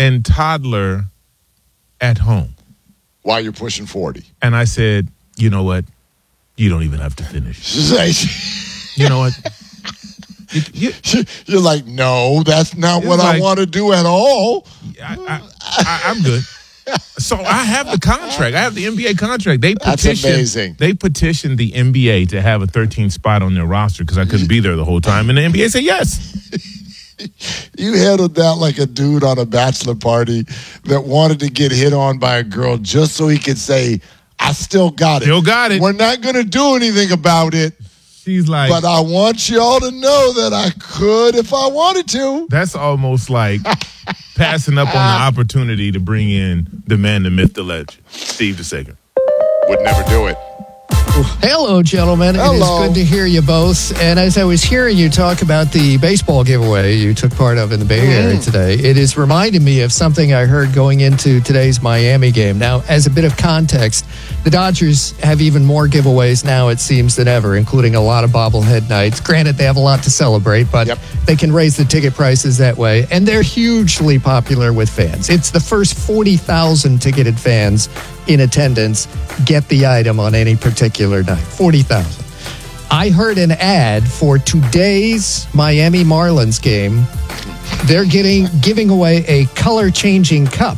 and toddler at home. While you're pushing 40. And I said, you know what? You don't even have to finish. You know what? You're like, no, that's not what I want to do at all. I'm good. So I have the contract. I have the NBA contract. That's amazing. They petitioned the NBA to have a 13th spot on their roster because I couldn't be there the whole time. And the NBA said yes. You handled that like a dude on a bachelor party that wanted to get hit on by a girl just so he could say, I still got it. Still got it. We're not going to do anything about it. She's like, but I want y'all to know that I could if I wanted to. That's almost like passing up on the opportunity to bring in the man, the myth, the legend, Steve DeSager. Would never do it. Hello, gentlemen. Hello. It is good to hear you both. And as I was hearing you talk about the baseball giveaway you took part of in the Bay Area today, it is reminding me of something I heard going into today's Miami game. Now, as a bit of context, the Dodgers have even more giveaways now, it seems, than ever, including a lot of bobblehead nights. Granted, they have a lot to celebrate, but they can raise the ticket prices that way. And they're hugely popular with fans. It's the first 40,000 ticketed fans in attendance get the item on any particular night. 40,000. I heard an ad for today's Miami Marlins game. They're giving away a color-changing cup.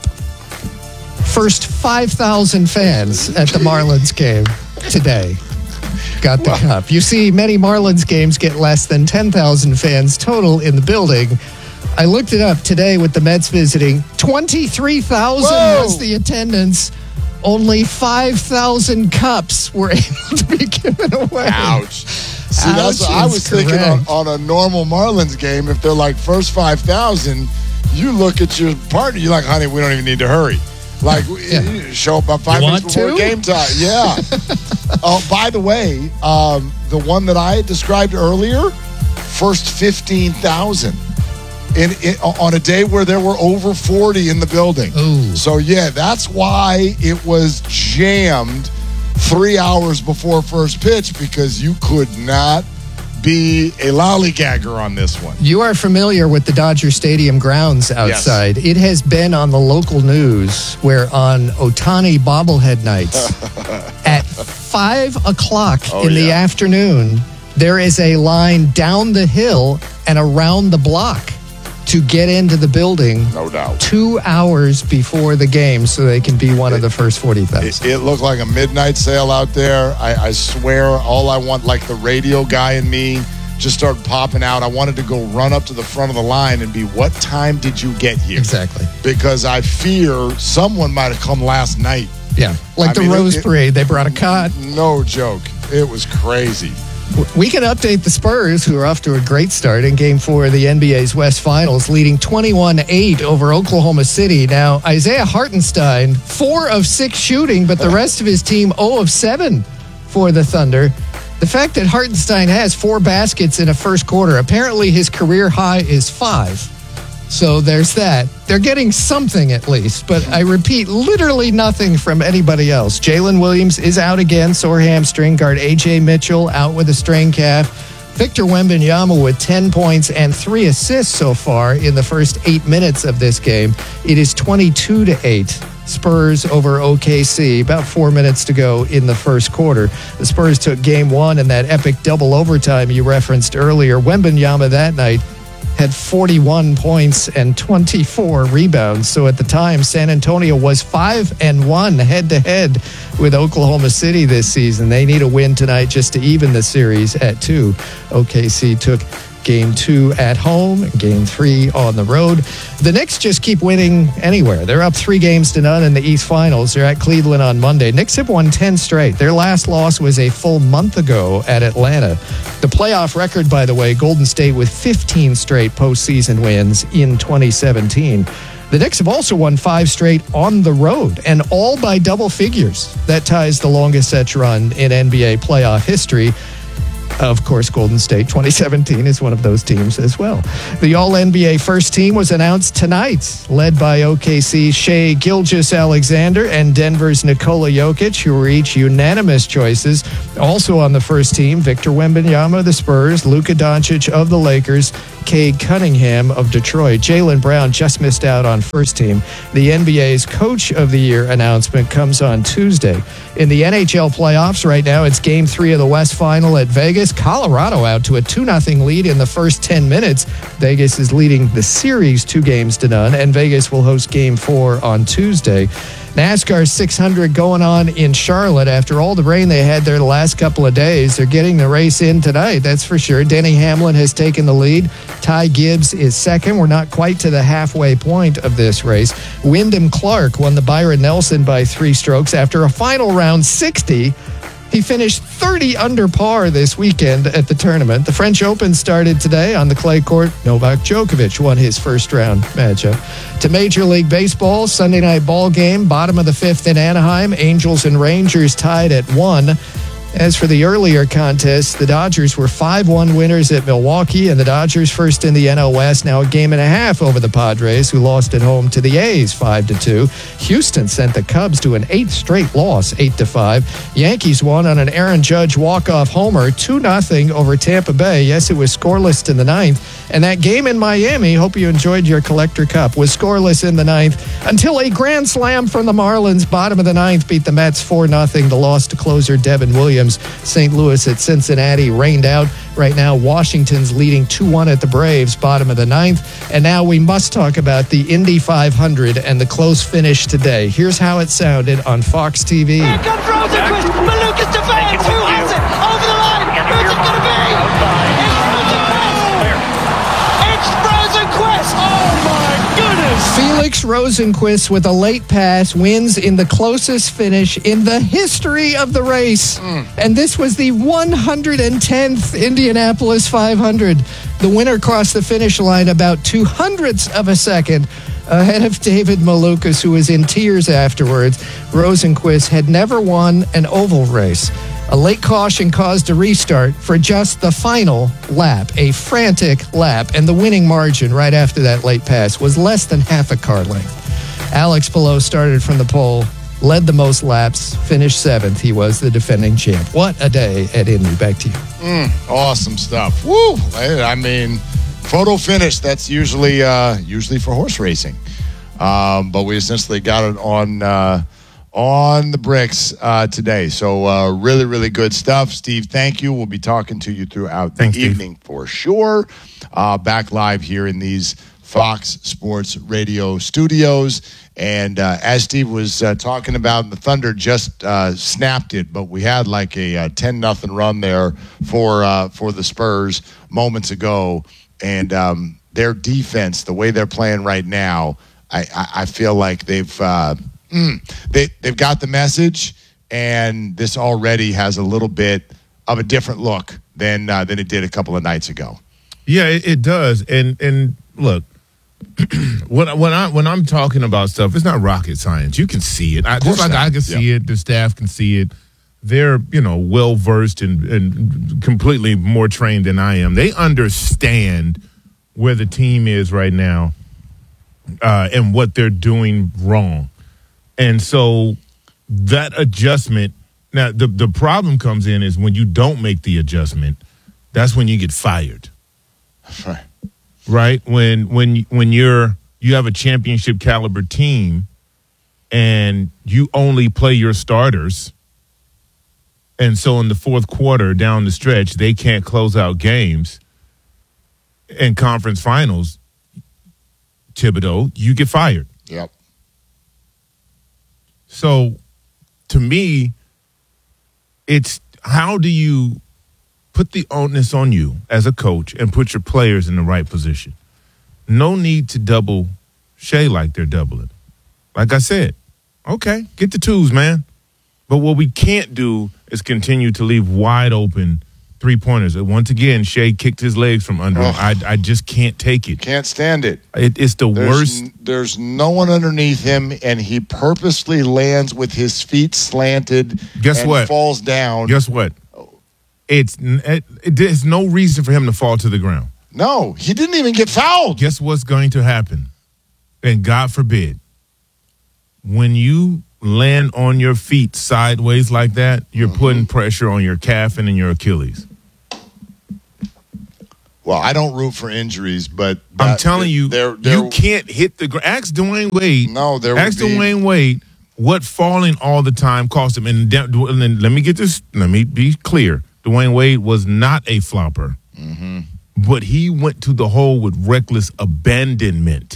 First 5,000 fans at the Marlins game today got the cup. You see, many Marlins games get less than 10,000 fans total in the building. I looked it up today with the Mets visiting. 23,000 was the attendance. Only 5,000 cups were able to be given away. Ouch. See, that's what I was thinking on a normal Marlins game. If they're like first 5,000, you look at your partner, you're like, honey, we don't even need to hurry. Like, you show up about 5 minutes before game time. Yeah. By the way, the one that I described earlier, first 15,000. On a day where there were over 40 in the building. Ooh. So, yeah, that's why it was jammed 3 hours before first pitch, because you could not be a lollygagger on this one. You are familiar with the Dodger Stadium grounds outside. Yes. It has been on the local news where on Ohtani bobblehead nights at 5 o'clock in the afternoon, there is a line down the hill and around the block to get into the building, no doubt, 2 hours before the game so they can be one of the first 40,000. It looked like a midnight sale out there. I swear, all I want, like the radio guy in me, just started popping out. I wanted to go run up to the front of the line and be, what time did you get here? Exactly. Because I fear someone might have come last night. Yeah, like the Rose Parade. They brought a cot. No joke. It was crazy. We can update the Spurs, who are off to a great start in Game 4 of the NBA's West Finals, leading 21-8 over Oklahoma City. Now, Isaiah Hartenstein, 4 of 6 shooting, but the rest of his team 0 of 7 for the Thunder. The fact that Hartenstein has 4 baskets in a first quarter, apparently his career high is 5. So there's that. They're getting something at least, but I repeat, literally nothing from anybody else. Jalen Williams is out again, sore hamstring. Guard A.J. Mitchell out with a strained calf. Victor Wembanyama with 10 points and 3 assists so far in the first 8 minutes of this game. It is 22-8. Spurs over OKC. About 4 minutes to go in the first quarter. The Spurs took Game 1 in that epic double overtime you referenced earlier. Wembanyama that night had 41 points and 24 rebounds. So at the time, San Antonio was 5-1 head-to-head with Oklahoma City this season. They need a win tonight just to even the series at 2. OKC took Game 2 at home, Game 3 on the road. The Knicks just keep winning anywhere. They're up 3-0 in the East Finals. They're at Cleveland on Monday. Knicks have won 10 straight. Their last loss was a full month ago at Atlanta. The playoff record, by the way, Golden State with 15 straight postseason wins in 2017. The Knicks have also won 5 straight on the road, and all by double figures. That ties the longest such run in NBA playoff history. Of course, Golden State 2017 is one of those teams as well. The All-NBA first team was announced tonight, led by OKC's Shai Gilgeous-Alexander and Denver's Nikola Jokic, who were each unanimous choices. Also on the first team, Victor Wembanyama of the Spurs, Luka Doncic of the Lakers, Cade Cunningham of Detroit. Jaylen Brown just missed out on first team. The NBA's Coach of the Year announcement comes on Tuesday. In the NHL playoffs right now, it's Game 3 of the West Final at Vegas. Colorado out to a 2-0 lead in the first 10 minutes. Vegas is leading the series 2-0, and Vegas will host Game 4 on Tuesday. NASCAR 600 going on in Charlotte. After all the rain they had there the last couple of days, they're getting the race in tonight, that's for sure. Denny Hamlin has taken the lead. Ty Gibbs is second. We're not quite to the halfway point of this race. Wyndham Clark won the Byron Nelson by 3 strokes after a final round 60. He finished 30 under par this weekend at the tournament. The French Open started today on the clay court. Novak Djokovic won his first-round matchup. To Major League Baseball, Sunday night ball game, bottom of the 5th in Anaheim. Angels and Rangers tied at 1. As for the earlier contest, the Dodgers were 5-1 winners at Milwaukee, and the Dodgers first in the NL West, now a game and a half over the Padres, who lost at home to the A's 5-2. Houston sent the Cubs to an 8th straight loss, 8-5. Yankees won on an Aaron Judge walk-off homer, 2-0 over Tampa Bay. Yes, it was scoreless in the 9th. And that game in Miami, hope you enjoyed your Collector Cup, was scoreless in the 9th until a grand slam from the Marlins, bottom of the 9th, beat the Mets 4-0. The loss to closer Devin Williams. St. Louis at Cincinnati rained out. Right now, Washington's leading 2-1 at the Braves, bottom of the 9th. And now we must talk about the Indy 500 and the close finish today. Here's how it sounded on Fox TV. Here comes Rosenquist, but Lucas Defense, who has it? Over the line, who's it going to be? It's Rosenquist! Oh my goodness! Felix Rosenquist with a late pass wins in the closest finish in the history of the race. And this was the 110th Indianapolis 500. The winner crossed the finish line about 0.02 of a second ahead of David Malukas, who was in tears afterwards. Rosenquist had never won an oval race. A late caution caused a restart for just the final lap, a frantic lap, and the winning margin right after that late pass was less than half a car length. Alex Palou started from the pole, led the most laps, finished 7th. He was the defending champ. What a day at Indy. Back to you. Awesome stuff. Woo! I mean, photo finish, that's usually for horse racing. But we essentially got it on the bricks today. So really, really good stuff. Steve, thank you. We'll be talking to you throughout the evening for sure. Back live here in these Fox Sports Radio studios. And as Steve was talking about, the Thunder just snapped it, but we had like a 10-0 run there for the Spurs moments ago. And their defense, the way they're playing right now, I feel like they've got the message, and this already has a little bit of a different look than it did a couple of nights ago. Yeah, it does. And look, when I'm talking about stuff, it's not rocket science. You can see it. I can see it. The staff can see it. They're well versed and completely more trained than I am. They understand where the team is right now and what they're doing wrong. And so that adjustment, now the problem comes in is when you don't make the adjustment, that's when you get fired. Right. Right? When you have a championship caliber team and you only play your starters, and so in the fourth quarter down the stretch, they can't close out games in conference finals, Thibodeau, you get fired. Yep. So, to me, it's how do you put the onus on you as a coach and put your players in the right position? No need to double Shea like they're doubling. Like I said, okay, get the twos, man. But what we can't do is continue to leave wide open three-pointers. Once again, Shea kicked his legs from under him. I just can't take it. Can't stand it. It's the worst. There's no one underneath him, and he purposely lands with his feet slanted. Guess what? Falls down. Guess what? There's no reason for him to fall to the ground. No, he didn't even get fouled. Guess what's going to happen? And God forbid, when you land on your feet sideways like that, you're putting pressure on your calf and in your Achilles. Well, I don't root for injuries, but I'm telling you, you can't hit the ground. Ask Dwayne Wade. No, Dwayne Wade what falling all the time cost him. And let me get this. Let me be clear. Dwayne Wade was not a flopper, but he went to the hole with reckless abandonment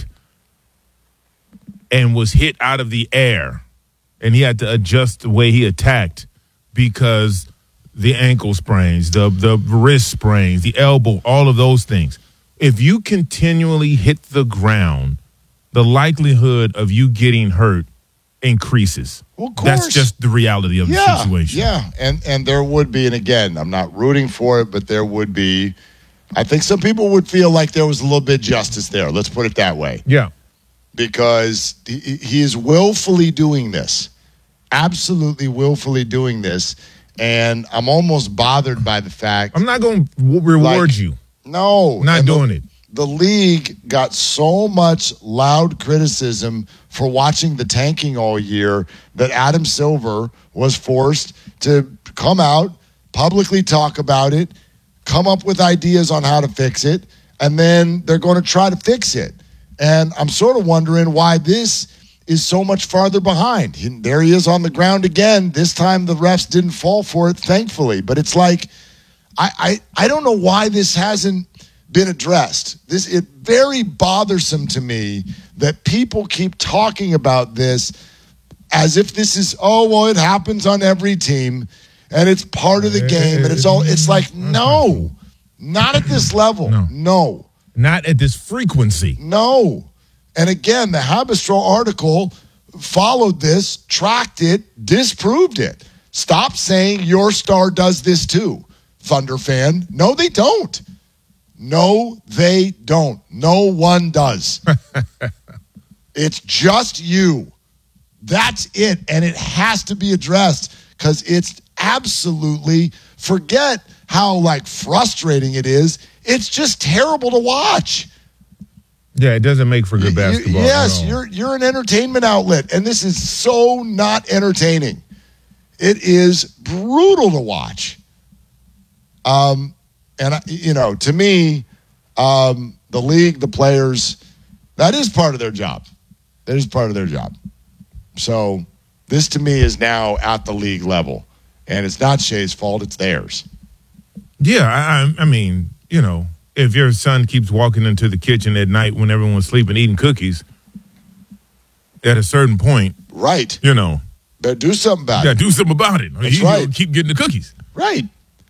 and was hit out of the air, and he had to adjust the way he attacked because the ankle sprains, the wrist sprains, the elbow, all of those things. If you continually hit the ground, the likelihood of you getting hurt increases. Well, of course. That's just the reality of the situation. Yeah, and there would be, and again, I'm not rooting for it, but there would be, I think some people would feel like there was a little bit of justice there. Let's put it that way. Yeah. Because he is willfully doing this. Absolutely willfully doing this. And I'm almost bothered by the fact. I'm not going to reward you. No. Not doing it. The league got so much loud criticism for watching the tanking all year that Adam Silver was forced to come out, publicly talk about it, come up with ideas on how to fix it, and then they're going to try to fix it. And I'm sort of wondering why this is so much farther behind. There he is on the ground again. This time the refs didn't fall for it, thankfully. But it's like, I don't know why this hasn't been addressed. It's very bothersome to me that people keep talking about this as if this is, it happens on every team and it's part of the game. And it's like, no, not at this level. No. Not at this frequency. No. And again, the Habistro article followed this, tracked it, disproved it. Stop saying your star does this too, Thunder fan. No, they don't. No, they don't. No one does. It's just you. That's it. And it has to be addressed because it's absolutely, forget how frustrating it is. It's just terrible to watch. Yeah, it doesn't make for good basketball. Yes, you're an entertainment outlet, and this is so not entertaining. It is brutal to watch. And to me, the league, the players, that is part of their job. That is part of their job. So this to me is now at the league level, and it's not Shea's fault; it's theirs. Yeah, I mean, if your son keeps walking into the kitchen at night when everyone's sleeping, eating cookies, at a certain point, right? Better do something about it. Yeah, do something about it. That's right. Keep getting the cookies. Right.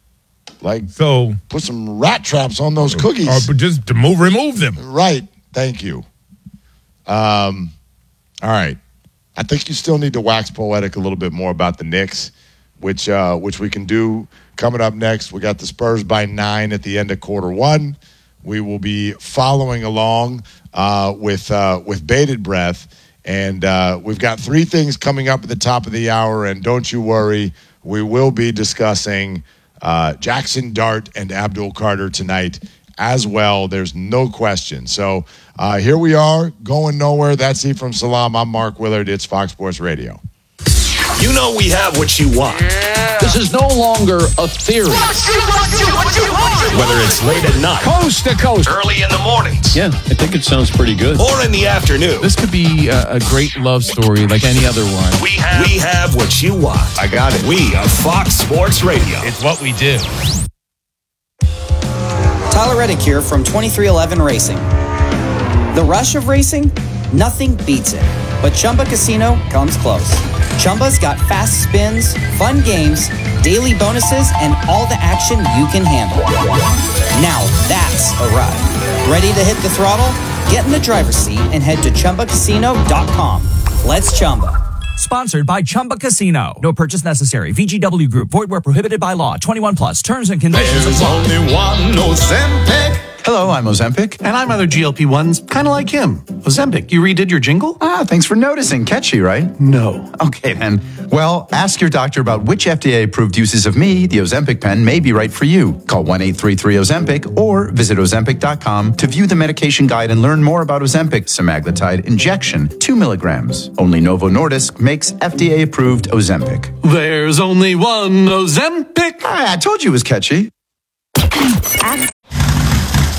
So put some rat traps on those cookies. Or just to remove them. Right. Thank you. All right. I think you still need to wax poetic a little bit more about the Knicks, which we can do coming up next. We got the Spurs by 9 at the end of quarter one. We will be following along with bated breath. And we've got 3 things coming up at the top of the hour. And don't you worry, we will be discussing Jackson Dart and Abdul Carter tonight as well. There's no question. So here we are, going nowhere. That's Ephraim Salam. I'm Mark Willard. It's Fox Sports Radio. You know we have what you want. Yeah. This is no longer a theory. Whether it's late at night, coast to coast, early in the mornings. Yeah, I think it sounds pretty good. Or in the afternoon. This could be a great love story like any other one. We have what you want. I got it. We are Fox Sports Radio. It's what we do. Tyler Reddick here from 2311 Racing. The rush of racing? Nothing beats it. But Chumba Casino comes close. Chumba's got fast spins, fun games, daily bonuses, and all the action you can handle. Now that's a ride. Ready to hit the throttle? Get in the driver's seat and head to ChumbaCasino.com. Let's Chumba. Sponsored by Chumba Casino. No purchase necessary. VGW Group. Void where prohibited by law. 21 plus. Terms and conditions apply. There's only one Ozempic. Hello, I'm Ozempic. And I'm other GLP-1s, kind of like him. Ozempic, you redid your jingle? Thanks for noticing. Catchy, right? No. Okay, then. Well, ask your doctor about which FDA-approved uses of me, the Ozempic pen, may be right for you. Call 1-833-OZEMPIC or visit Ozempic.com to view the medication guide and learn more about Ozempic semaglutide injection, 2 milligrams. Only Novo Nordisk makes FDA-approved Ozempic. There's only one Ozempic. I told you it was catchy.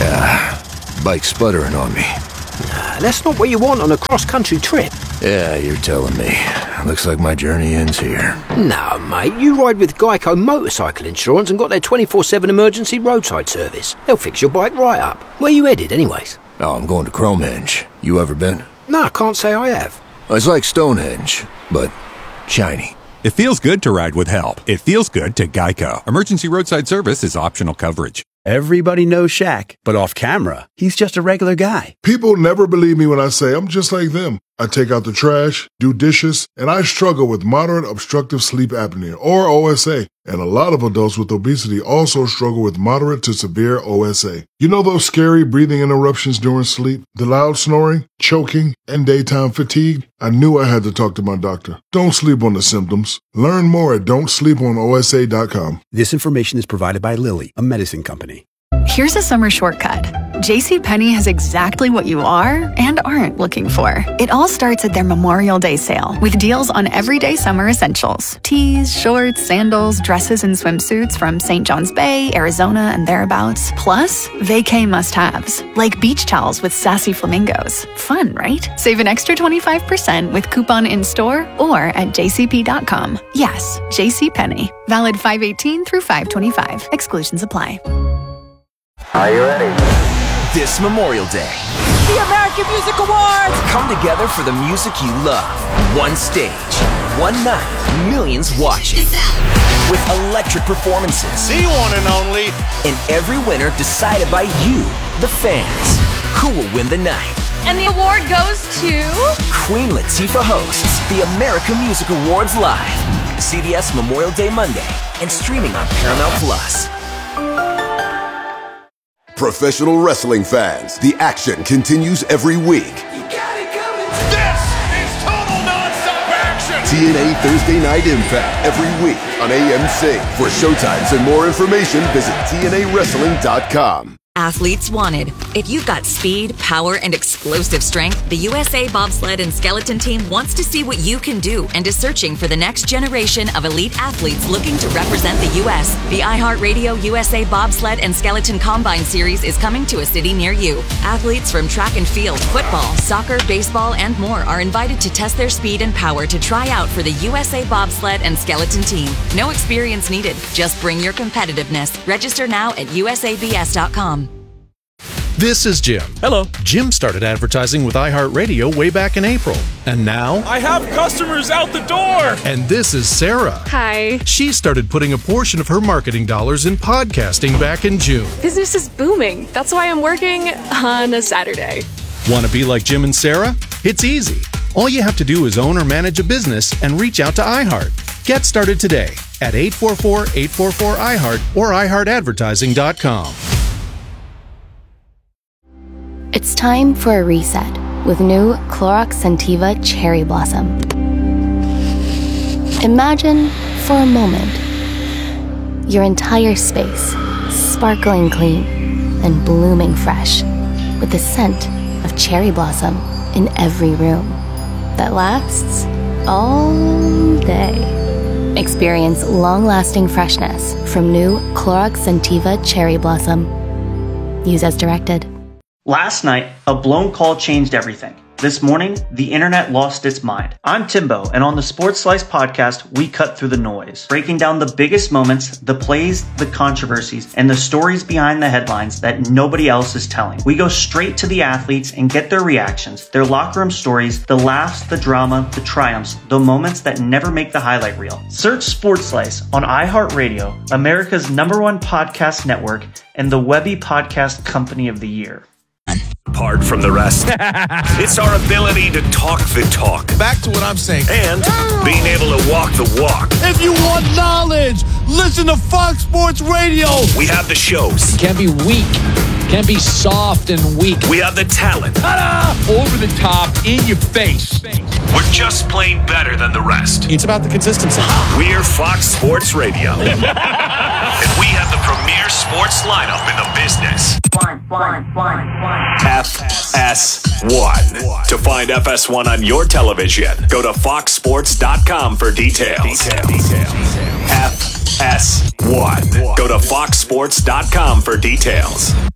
Bike sputtering on me. That's not what you want on a cross-country trip. Yeah, you're telling me. Looks like my journey ends here. No, mate, you ride with Geico Motorcycle Insurance and got their 24/7 emergency roadside service. They'll fix your bike right up. Where you headed, anyways? Oh, I'm going to Cromehenge. You ever been? No, I can't say I have. It's like Stonehenge, but shiny. It feels good to ride with help. It feels good to Geico. Emergency roadside service is optional coverage. Everybody knows Shaq, but off camera, he's just a regular guy. People never believe me when I say I'm just like them. I take out the trash, do dishes, and I struggle with moderate obstructive sleep apnea, or OSA. And a lot of adults with obesity also struggle with moderate to severe OSA. You know those scary breathing interruptions during sleep, the loud snoring, choking, and daytime fatigue? I knew I had to talk to my doctor. Don't sleep on the symptoms. Learn more at don'tsleeponosa.com. This information is provided by Lilly, a medicine company. Here's a summer shortcut. JCPenney has exactly what you are and aren't looking for. It all starts at their Memorial Day sale with deals on everyday summer essentials. Tees, shorts, sandals, dresses, and swimsuits from St. John's Bay, Arizona, and thereabouts. Plus, vacay must-haves, like beach towels with sassy flamingos. Fun, right? Save an extra 25% with coupon in-store or at jcp.com. Yes, JCPenney. Valid 5/18 through 5/25. Exclusions apply. Are you ready? This Memorial Day, the American Music Awards! Come together for the music you love. One stage, one night, millions watching. With electric performances. The one and only. And every winner decided by you, the fans. Who will win the night? And the award goes to... Queen Latifah hosts the American Music Awards live. CBS Memorial Day Monday and streaming on Paramount Plus. Professional wrestling fans, the action continues every week. You got it coming. This is total nonstop action. TNA Thursday Night Impact every week on AMC. For showtimes and more information, visit TNAWrestling.com. Athletes wanted. If you've got speed, power, and explosive strength, the USA Bobsled and Skeleton Team wants to see what you can do and is searching for the next generation of elite athletes looking to represent the U.S. The iHeartRadio USA Bobsled and Skeleton Combine Series is coming to a city near you. Athletes from track and field, football, soccer, baseball, and more are invited to test their speed and power to try out for the USA Bobsled and Skeleton Team. No experience needed. Just bring your competitiveness. Register now at usabs.com. This is Jim. Hello. Jim started advertising with iHeartRadio way back in April. And now... I have customers out the door! And this is Sarah. Hi. She started putting a portion of her marketing dollars in podcasting back in June. Business is booming. That's why I'm working on a Saturday. Want to be like Jim and Sarah? It's easy. All you have to do is own or manage a business and reach out to iHeart. Get started today at 844-844-iHeart or iHeartAdvertising.com. It's time for a reset with new Clorox Scentiva Cherry Blossom. Imagine, for a moment, your entire space sparkling clean and blooming fresh with the scent of cherry blossom in every room that lasts all day. Experience long-lasting freshness from new Clorox Scentiva Cherry Blossom. Use as directed. Last night, a blown call changed everything. This morning, the internet lost its mind. I'm Timbo, and on the Sports Slice podcast, we cut through the noise, breaking down the biggest moments, the plays, the controversies, and the stories behind the headlines that nobody else is telling. We go straight to the athletes and get their reactions, their locker room stories, the laughs, the drama, the triumphs, the moments that never make the highlight reel. Search Sports Slice on iHeartRadio, America's #1 podcast network, and the Webby Podcast Company of the Year. Apart from the rest, it's our ability to talk the talk. Back to what I'm saying. And being able to walk the walk. If you want knowledge, listen to Fox Sports Radio. We have the shows. Can't be weak. Can't be soft and weak. We have the talent. Ta-da! Over the top, in your face. We're just plain better than the rest. It's about the consistency. We're Fox Sports Radio. And we have the premier sports lineup in the business. FS1. To find FS1 on your television, go to foxsports.com for details. FS1. Go to foxsports.com for details.